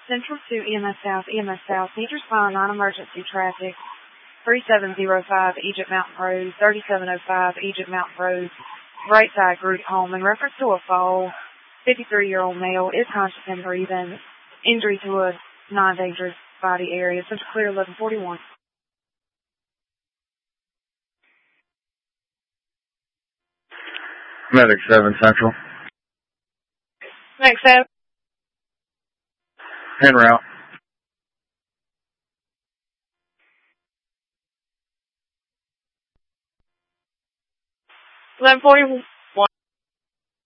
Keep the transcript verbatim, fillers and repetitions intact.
Central to E M S South, E M S South. Need to respond non-emergency traffic. three seven zero five Egypt Mountain Road, thirty-seven oh five Egypt Mountain Road, right side group home. In reference to a fall, fifty-three-year-old male is conscious and breathing. Injury to a non-dangerous body area. Central clear eleven forty-one. Medic seven Central. Medic seven. En route. eleven forty-one.